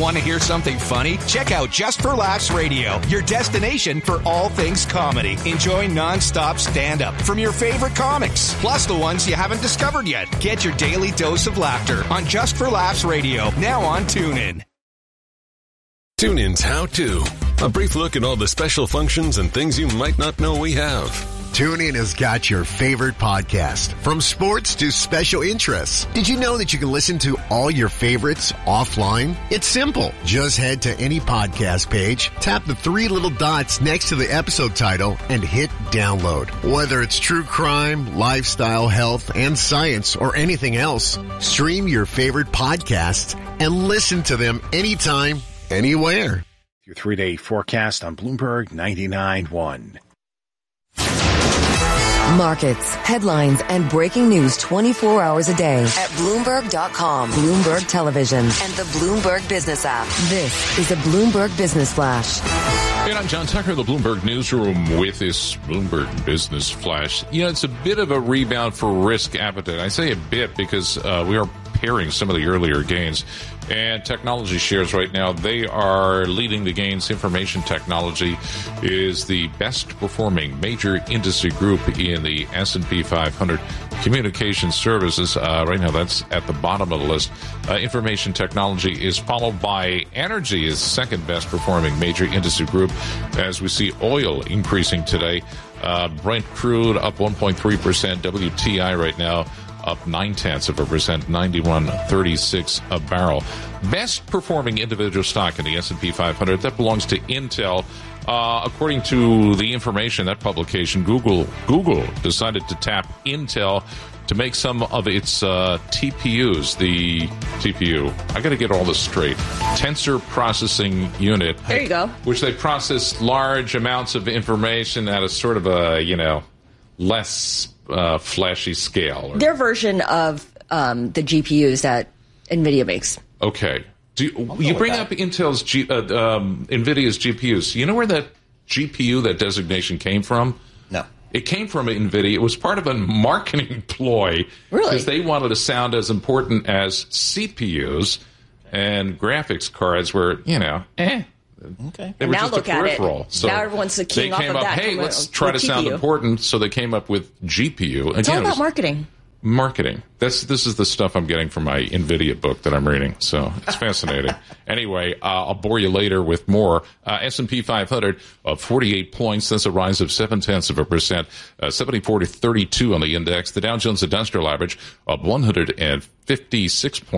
Want to hear something funny? Check out Just for Laughs Radio, your destination for all things comedy. Enjoy non-stop stand-up from your favorite comics, plus the ones you haven't discovered yet. Get your daily dose of laughter on Just for Laughs Radio, now on TuneIn. TuneIn's How To. A brief look at all the special functions and things you might not know we have. TuneIn has got your favorite podcast, from sports to special interests. Did you know that you can listen to all your favorites offline? It's simple. Just head to any podcast page, tap the 3 little dots next to the episode title, and hit download. Whether it's true crime, lifestyle, health, and science, or anything else, stream your favorite podcasts and listen to them anytime, anywhere. Your 3-day forecast on Bloomberg 99.1. Markets, headlines, and breaking news 24 hours a day at Bloomberg.com, Bloomberg Television, and the Bloomberg Business app. This is a Bloomberg Business Flash. And I'm John Tucker, the Bloomberg Newsroom, with this Bloomberg Business Flash. You know, it's a bit of a rebound for risk appetite. I say a bit because we are pairing some of the earlier gains. And technology shares right now, they are leading the gains. Information technology is the best performing major industry group in the S&P 500. Communication services, right now that's at the bottom of the list. Information technology is followed by energy is second best performing major industry group, as we see oil increasing today. Brent crude up 1.3%. WTI right now up 0.9%, 91.36 a barrel. Best performing individual stock in the S&P 500, that belongs to Intel. According to the information, that publication, Google decided to tap Intel to make some of its TPUs. The TPU, I got to get all this straight. Tensor Processing Unit. There you go. Which they process large amounts of information at a sort of a, less flashy scale. Their version of the GPUs that NVIDIA makes. Okay. You bring up Intel's NVIDIA's GPUs. You know where that GPU, that designation, came from? No. It came from NVIDIA. It was part of a marketing ploy. Really? Because they wanted to sound as important as CPUs, and graphics cards were, Okay. They were now just look a peripheral. at it. So now everyone's keying off of that. Hey, let's try to sound important. So they came up with GPU. It's all about marketing. Marketing. This is the stuff I'm getting from my NVIDIA book that I'm reading. So it's fascinating. Anyway, I'll bore you later with more. S&P 500 up 48 points. That's a rise of 0.7%. 74 to 32 on the index. The Dow Jones Industrial Average up 156 points.